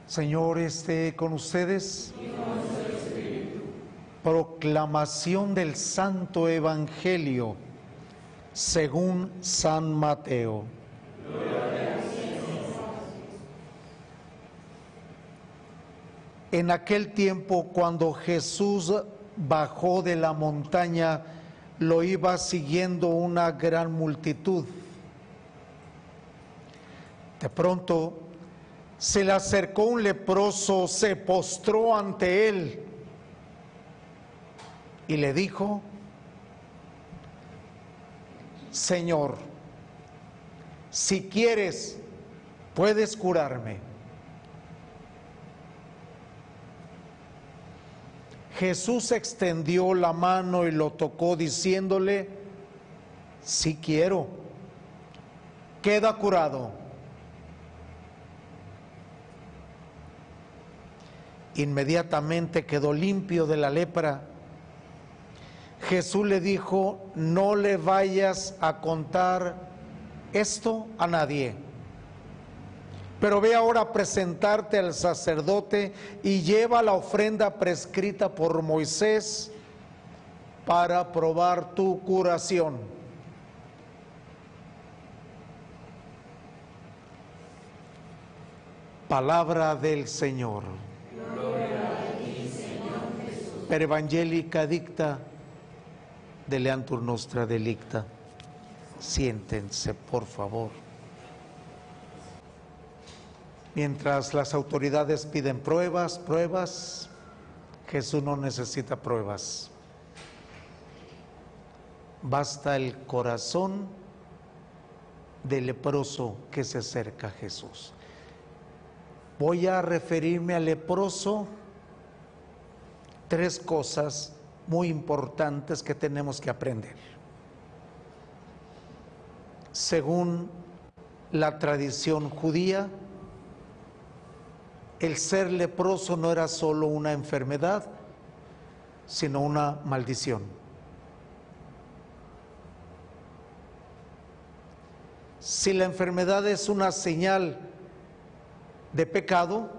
Señor esté con ustedes. Proclamación del Santo Evangelio según San Mateo. En aquel tiempo, cuando Jesús bajó de la montaña, lo iba siguiendo una gran multitud. De pronto se le acercó un leproso, se postró ante él y le dijo: Señor, si quieres, puedes curarme. Jesús extendió la mano y lo tocó, diciéndole: si quiero, queda curado. Inmediatamente quedó limpio de la lepra. Jesús le dijo: no le vayas a contar esto a nadie, pero ve ahora a presentarte al sacerdote y lleva la ofrenda prescrita por Moisés para probar tu curación. Palabra del Señor. Gloria a ti, Señor Jesús. Per Evangelica dicta deleantur nostra delicta. Siéntense, por favor. Mientras las autoridades piden pruebas, Jesús no necesita pruebas. Basta el corazón del leproso que se acerca a Jesús. Voy a referirme al leproso. Tres cosas muy importantes que tenemos que aprender. Según la tradición judía, el ser leproso no era solo una enfermedad, sino una maldición. Si la enfermedad es una señal de pecado,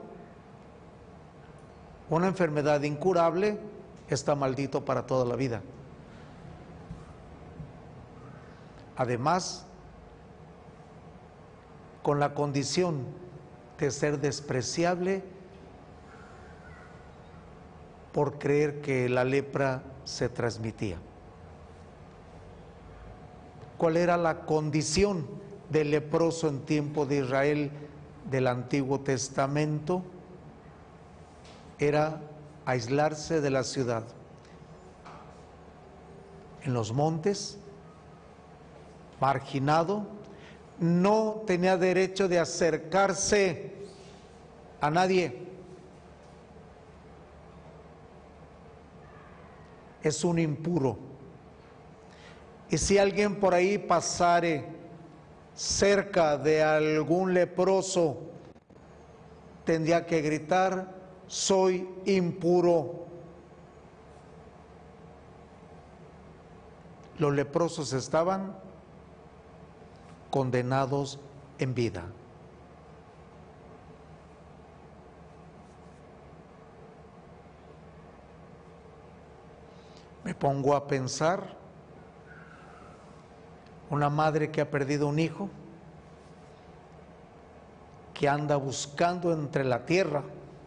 una enfermedad incurable, está maldito para toda la vida. Además, con la condición de ser despreciable por creer que la lepra se transmitía. ¿Cuál era la condición del leproso en tiempo de Israel del Antiguo Testamento? Era aislarse de la ciudad, en los montes, marginado, no tenía derecho de acercarse a nadie. Es un impuro. Y si alguien por ahí pasare cerca de algún leproso, tendría que gritar: soy impuro. Los leprosos estaban condenados en vida. Me pongo a pensar, una madre que ha perdido un hijo, que anda buscando entre la tierra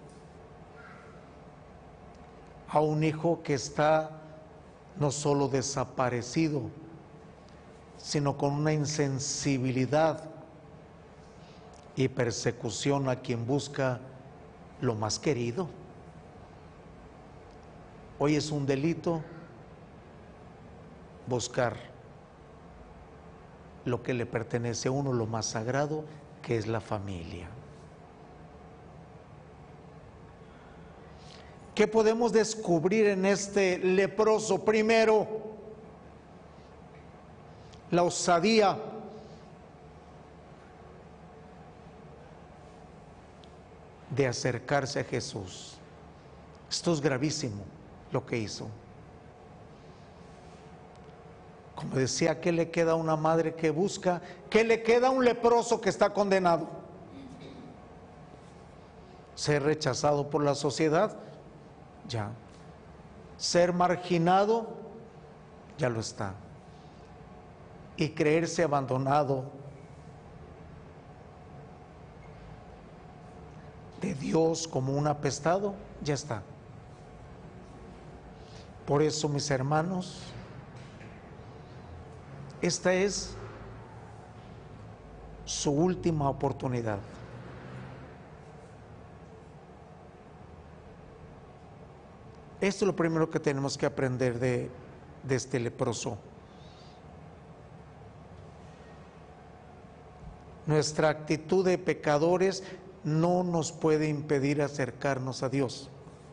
a un hijo que está no solo desaparecido, sino con una insensibilidad y persecución a quien busca lo más querido. Hoy es un delito buscar lo que le pertenece a uno, lo más sagrado, que es la familia. ¿Qué podemos descubrir en este leproso? Primero, la osadía. De acercarse a Jesús. Esto es gravísimo lo que hizo. Como decía, ¿qué le queda a una madre que busca? ¿Qué le queda a un leproso que está condenado? Ser rechazado por la sociedad, ya. Ser marginado, ya lo está. Y creerse abandonado de Dios como un apestado, ya está. Por eso, mis hermanos, esta es su última oportunidad. Esto es lo primero que tenemos que aprender de este leproso. Nuestra actitud de pecadores no nos puede impedir acercarnos a Dios.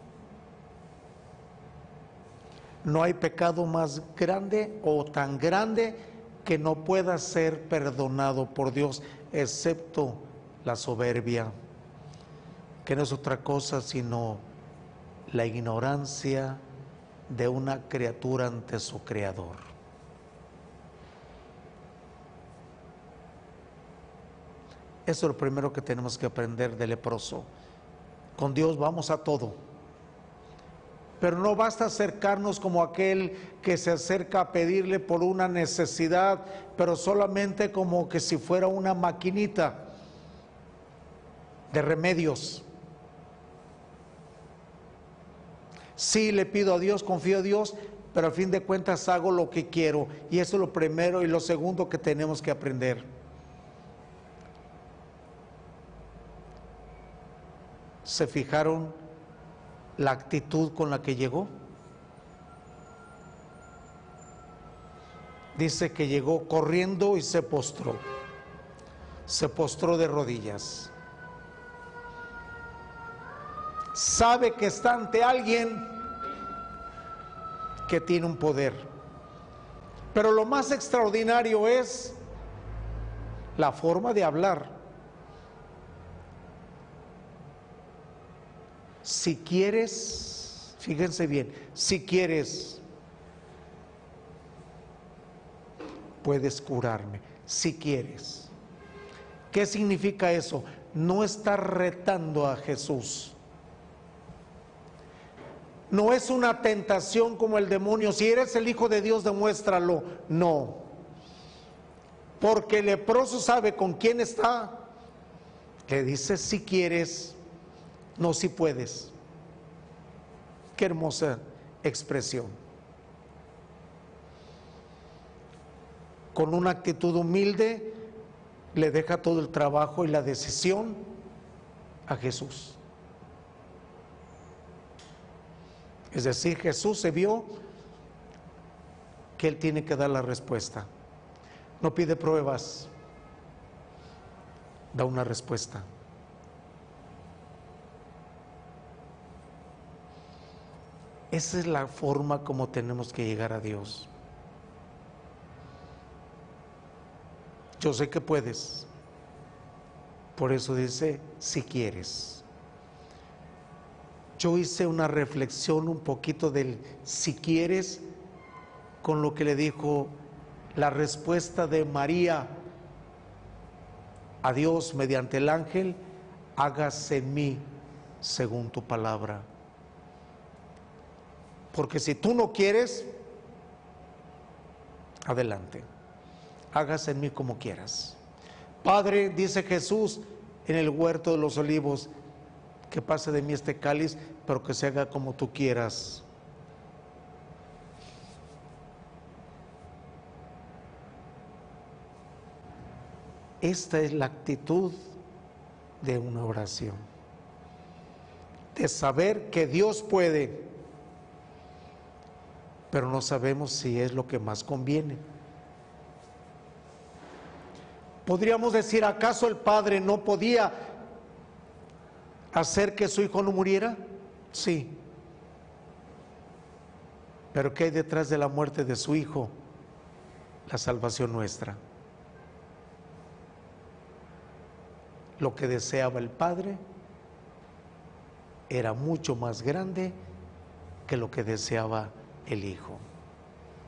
No hay pecado más grande o tan grande que no pueda ser perdonado por Dios, excepto la soberbia, que no es otra cosa sino la ignorancia de una criatura ante su Creador. Eso es lo primero que tenemos que aprender del leproso. Con Dios vamos a todo. Pero no basta acercarnos como aquel que se acerca a pedirle por una necesidad, pero solamente como que si fuera una maquinita de remedios. Sí, le pido a Dios, confío a Dios, pero al fin de cuentas hago lo que quiero. Y eso es lo primero y lo segundo que tenemos que aprender. ¿Se fijaron la actitud con la que llegó? Dice que llegó corriendo y se postró de rodillas. Sabe que está ante alguien que tiene un poder. Pero lo más extraordinario es la forma de hablar. Si quieres, fíjense bien, si quieres, puedes curarme, si quieres. ¿Qué significa eso? No está retando a Jesús. No es una tentación como el demonio. Si eres el Hijo de Dios, demuéstralo. No. Porque el leproso sabe con quién está. Le dice si quieres, no si puedes. Qué hermosa expresión. Con una actitud humilde, le deja todo el trabajo y la decisión a Jesús. Es decir, Jesús se vio que Él tiene que dar la respuesta. No pide pruebas, da una respuesta. Esa es la forma como tenemos que llegar a Dios. Yo sé que puedes. Por eso dice, si quieres. Yo hice una reflexión un poquito del si quieres con lo que le dijo la respuesta de María a Dios mediante el ángel: hágase en mí según tu palabra. Porque si tú no quieres, adelante, hágase en mí como quieras. Padre, dice Jesús en el huerto de los olivos, que pase de mí este cáliz, pero que se haga como tú quieras. Esta es la actitud de una oración, de saber que Dios puede, pero no sabemos si es lo que más conviene. Podríamos decir, ¿acaso el Padre no podía hacer que su hijo no muriera? Sí. Pero ¿qué hay detrás de la muerte de su hijo? La salvación nuestra. Lo que deseaba el Padre era mucho más grande que lo que deseaba el Hijo.